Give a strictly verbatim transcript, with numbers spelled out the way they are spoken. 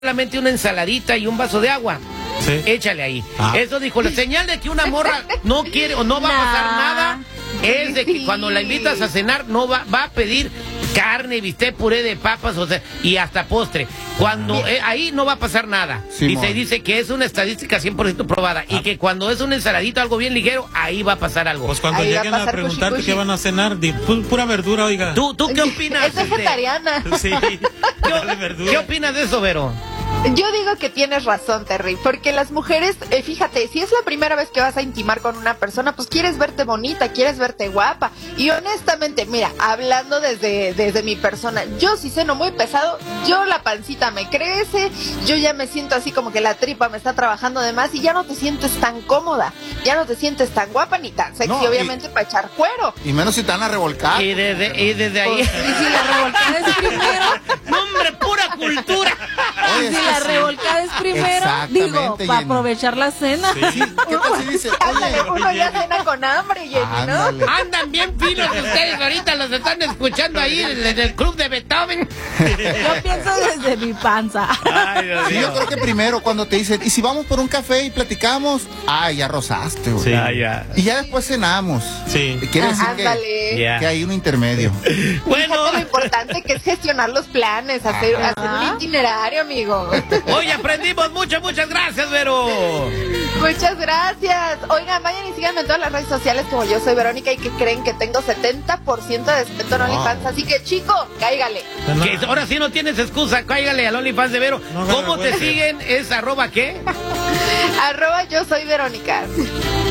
solamente una ensaladita y un vaso de agua. Sí. Échale ahí. Ah. Eso dijo, la señal de que una morra no quiere o no va a pasar nada es de que sí. Cuando la invitas a cenar no va, va a pedir carne, bistec, puré de papas, o sea, y hasta postre. Cuando eh, ahí no va a pasar nada. Sí, y se dice que es una estadística cien por ciento probada. Ah. Y que cuando es un ensaladito, algo bien ligero, ahí va a pasar algo. Pues cuando ahí lleguen a, a preguntarte cushi, cushi. qué van a cenar, di, pu pura verdura, oiga. ¿Tú, tú qué opinas? Es vegetariana. Sí. ¿Qué, ¿Qué opinas de eso, Vero? Yo digo que tienes razón, Terry, porque las mujeres, eh, fíjate, si es la primera vez que vas a intimar con una persona, pues quieres verte bonita, quieres verte guapa. Y honestamente, mira, hablando desde, desde mi persona, yo si ceno muy pesado, yo la pancita me crece, yo ya me siento así como que la tripa me está trabajando de más y ya no te sientes tan cómoda, ya no te sientes tan guapa ni tan sexy, no, obviamente, para echar cuero. Y menos si te van a revolcar. Y desde, y desde ahí... Pues, y si la revolcada es primero... ¡No, hombre, pura cultura! Oye, si la revolcada es primero, digo, para aprovechar la cena. Sí. Sí. ¿Qué tal si dice? Ándale, uno ya cena con hambre, Jenny, Ándale. ¿no? Andan bien finos ustedes ahorita, los están escuchando ahí en el club de Beethoven. Yo pienso desde mi panza. Ay, Dios sí, yo creo que primero cuando te dicen, ¿y si vamos por un café y platicamos? Ay, ya rozaste, güey. Sí, ya. Y ya después cenamos. Sí. Quiere decir Ándale. que, yeah. que hay un intermedio. Bueno, fíjate lo importante que es gestionar los planes, hacer, hacer un itinerario, amigo. Hoy aprendimos mucho, muchas gracias, Vero. Muchas gracias. Oigan, vayan y síganme en todas las redes sociales como Yo Soy Verónica y que creen que tengo setenta por ciento de descuento en OnlyFans. Así que, chico, cáigale. Que ahora sí no tienes excusa, cáigale al OnlyFans de Vero. No, ¿cómo te siguen? ¿Es arroba qué? Arroba Yo Soy Verónica.